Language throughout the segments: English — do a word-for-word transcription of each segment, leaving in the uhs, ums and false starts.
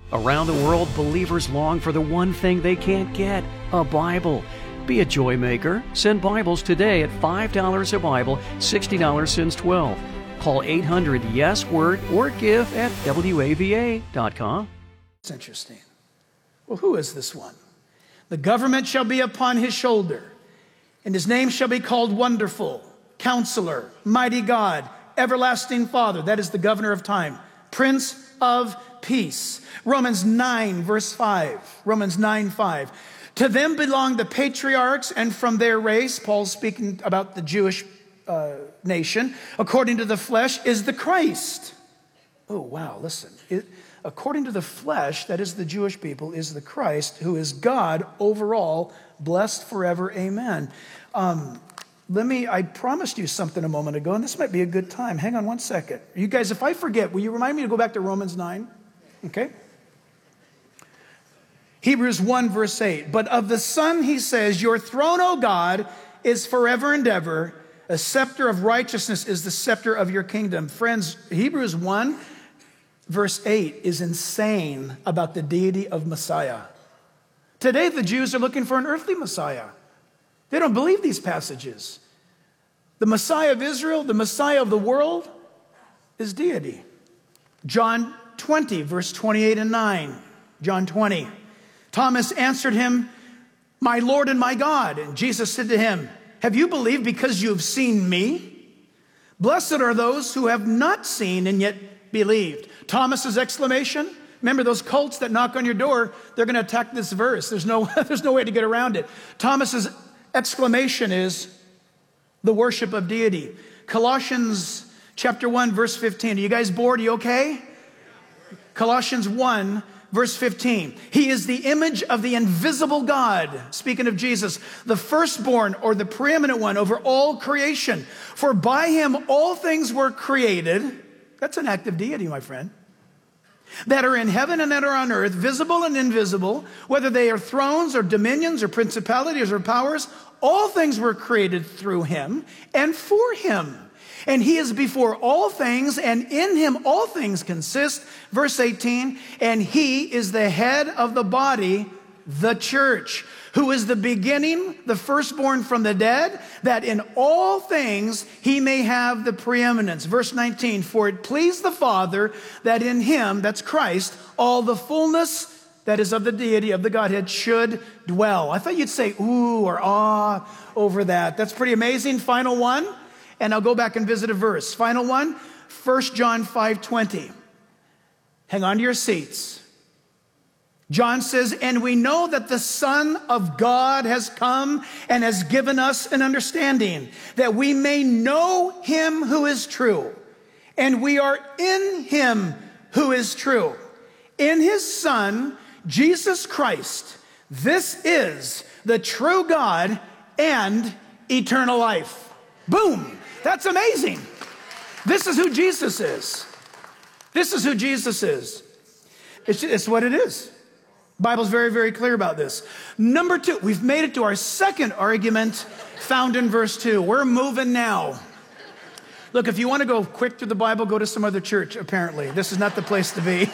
Around the world, believers long for the one thing they can't get, a Bible. Be a joy maker. Send Bibles today at five dollars a Bible, sixty dollars since twelve. Call eight hundred yes word or give at W A V A dot com. It's interesting. Well, who is this one? The government shall be upon his shoulder, and his name shall be called Wonderful, Counselor, Mighty God, Everlasting Father. That is the governor of time. Prince of Peace. Romans nine, verse five. Romans nine, five. To them belong the patriarchs, and from their race, Paul's speaking about the Jewish uh, nation, according to the flesh, is the Christ. Oh, wow, listen. It, according to the flesh, that is the Jewish people, is the Christ, who is God over all, blessed forever, amen. Um, let me, I promised you something a moment ago, and this might be a good time. Hang on one second. You guys, if I forget, will you remind me to go back to Romans nine? Okay. Hebrews one, verse eight. But of the Son, he says, your throne, O God, is forever and ever. A scepter of righteousness is the scepter of your kingdom. Friends, Hebrews one, verse eight is insane about the deity of Messiah. Today, the Jews are looking for an earthly Messiah. They don't believe these passages. The Messiah of Israel, the Messiah of the world, is deity. John twenty, verse twenty-eight and nine. John twenty. Thomas answered him, my Lord and my God. And Jesus said to him, have you believed because you have seen me? Blessed are those who have not seen and yet believed. Thomas's exclamation, remember those cults that knock on your door, they're going to attack this verse. There's no, there's no way to get around it. Thomas's exclamation is the worship of deity. Colossians chapter one, verse fifteen. Are you guys bored? Are you okay? Colossians one, verse fifteen. He is the image of the invisible God. Speaking of Jesus, the firstborn or the preeminent one over all creation. For by him all things were created. That's an act of deity, my friend. That are in heaven and that are on earth, visible and invisible, whether they are thrones or dominions or principalities or powers, all things were created through him and for him. And he is before all things, and in him all things consist. Verse eighteen, and he is the head of the body, the church, who is the beginning, the firstborn from the dead, that in all things he may have the preeminence. Verse nineteen, for it pleased the Father that in him, that's Christ, all the fullness that is of the deity of the Godhead should dwell. I thought you'd say ooh or ah over that. That's pretty amazing. Final one. And I'll go back and visit a verse. Final one, First John five twenty. Hang on to your seats. John says, and we know that the Son of God has come and has given us an understanding, that we may know him who is true. And we are in him who is true. In his Son, Jesus Christ. This is the true God and eternal life. Boom. That's amazing. This is who Jesus is. This is who Jesus is. It's, it's what it is. The Bible's very, very clear about this. Number two, we've made it to our second argument found in verse two. We're moving now. Look, if you want to go quick through the Bible, go to some other church, apparently. This is not the place to be.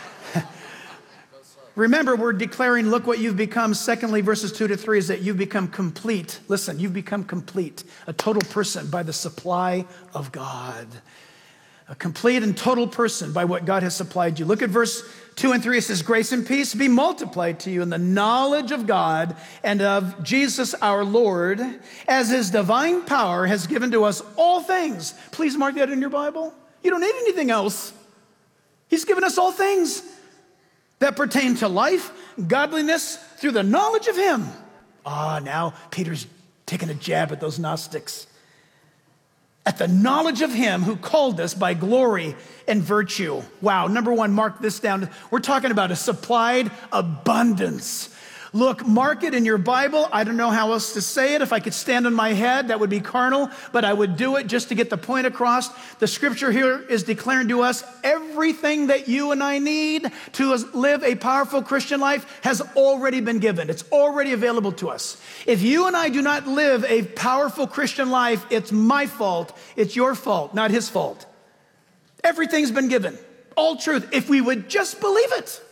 Remember, we're declaring, look what you've become. Secondly, verses two to three is that you've become complete. Listen, you've become complete, a total person by the supply of God. A complete and total person by what God has supplied you. Look at verse two and three. It says, grace and peace be multiplied to you in the knowledge of God and of Jesus our Lord, as his divine power has given to us all things. Please mark that in your Bible. You don't need anything else. He's given us all things that pertain to life, godliness, through the knowledge of him. Ah, now Peter's taking a jab at those Gnostics. At the knowledge of him who called us by glory and virtue. Wow, number one, mark this down. We're talking about a supplied abundance. Look, mark it in your Bible. I don't know how else to say it. If I could stand on my head, that would be carnal, but I would do it just to get the point across. The scripture here is declaring to us everything that you and I need to live a powerful Christian life has already been given. It's already available to us. If you and I do not live a powerful Christian life, it's my fault. It's your fault, not his fault. Everything's been given. All truth. If we would just believe it.